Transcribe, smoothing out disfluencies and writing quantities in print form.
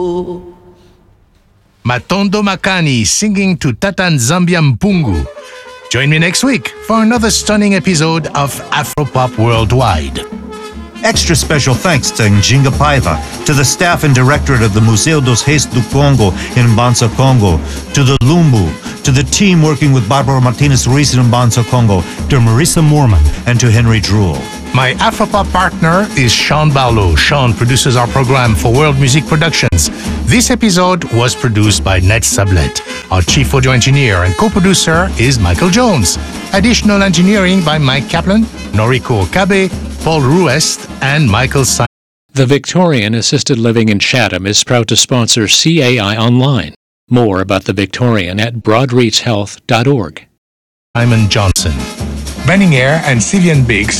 Matondo Makani singing to Tatan Zambia Mpungu. Join me next week for another stunning episode of Afropop Worldwide. Extra special thanks to Njinga Paiva, to the staff and directorate of the Museu dos Reis do Congo in Mbanza, Congo, to the Lumbu, to the team working with Barbara Martinez Ruiz in Mbanza, Congo, to Marissa Moorman, and to Henry Drool. My Afropop partner is Sean Barlow. Sean produces our program for World Music Productions. This episode was produced by Ned Sablet. Our chief audio engineer and co-producer is Michael Jones. Additional engineering by Mike Kaplan, Noriko Okabe, Paul Ruest, and Michael Simon. The Victorian Assisted Living in Chatham is proud to sponsor CAI Online. More about the Victorian at broadreachhealth.org. Simon Johnson. Benninger and Cillian Biggs